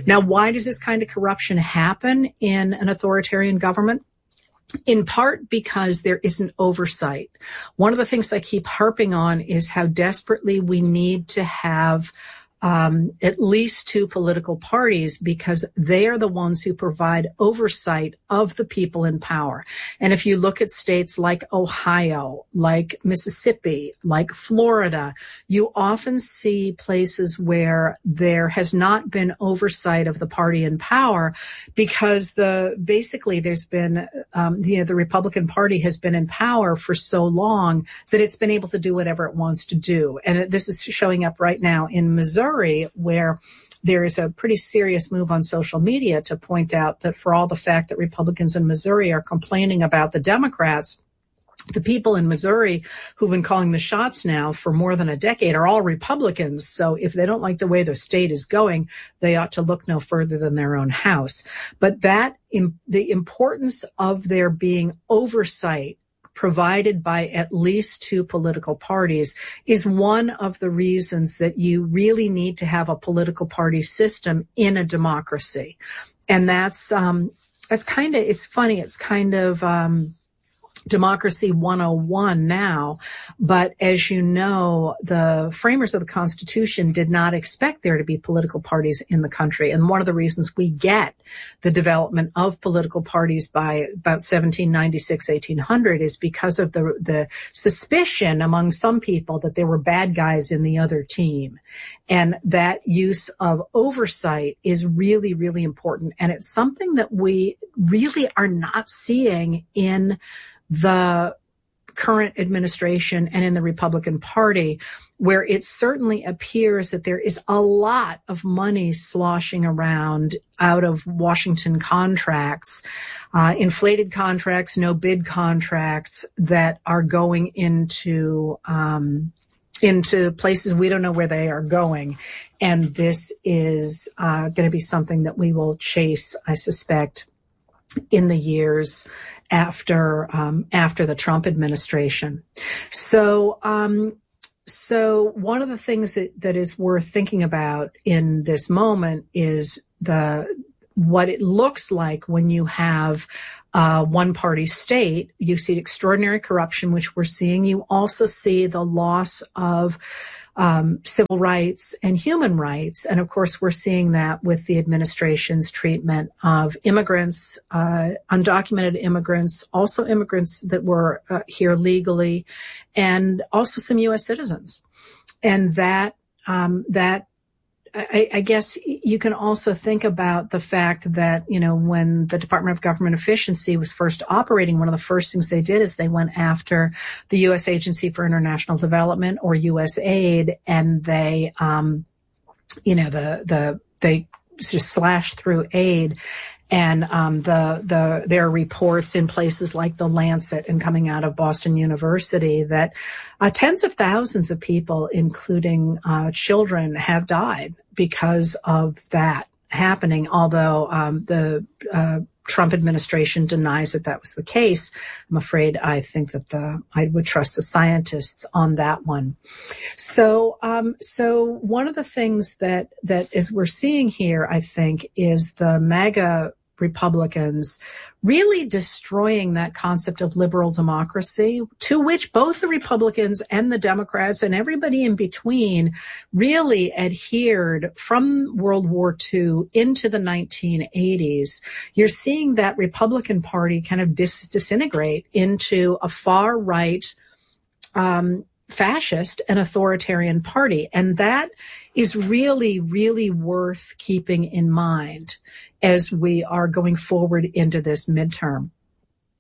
Now, why does this kind of corruption happen in an authoritarian government? In part because there isn't oversight. One of the things I keep harping on is how desperately we need to have at least two political parties, because they are the ones who provide oversight of the people in power. And if you look at states like Ohio, like Mississippi, like Florida, you often see places where there has not been oversight of the party in power, because basically there's been, the Republican Party has been in power for so long that it's been able to do whatever it wants to do. And this is showing up right now in Missouri, where there is a pretty serious move on social media to point out that for all the fact that Republicans in Missouri are complaining about the Democrats, the people in Missouri who've been calling the shots now for more than a decade are all Republicans. So if they don't like the way the state is going, they ought to look no further than their own house. But the importance of there being oversight provided by at least two political parties is one of the reasons that you really need to have a political party system in a democracy. And it's funny. It's kind of, Democracy 101 now. But as you know, the framers of the Constitution did not expect there to be political parties in the country. And one of the reasons we get the development of political parties by about 1796, 1800 is because of the suspicion among some people that there were bad guys in the other team. And that use of oversight is really, really important. And it's something that we really are not seeing in the current administration and in the Republican Party, where it certainly appears that there is a lot of money sloshing around out of Washington contracts, inflated contracts, no bid contracts that are going into places we don't know where they are going. And this is going to be something that we will chase, I suspect, in the years after the Trump administration. So one of the things that is worth thinking about in this moment is what it looks like when you have one party state. You see extraordinary corruption, which we're seeing. You also see the loss of civil rights and human rights. And of course, we're seeing that with the administration's treatment of immigrants, undocumented immigrants, also immigrants that were here legally, and also some U.S. citizens. And that I guess you can also think about the fact that, when the Department of Government Efficiency was first operating, one of the first things they did is they went after the U.S. Agency for International Development, or USAID, and they, they just slashed through aid. And there are reports in places like The Lancet and coming out of Boston University that tens of thousands of people, including children, have died because of that happening. Although the Trump administration denies that was the case, I'm afraid I think that I would trust the scientists on that one. So one of the things that as we're seeing here, I think, is the MAGA Republicans really destroying that concept of liberal democracy, to which both the Republicans and the Democrats and everybody in between really adhered from World War II into the 1980s. You're seeing that Republican Party kind of disintegrate into a far right, fascist and authoritarian party. And that is really, really worth keeping in mind as we are going forward into this midterm.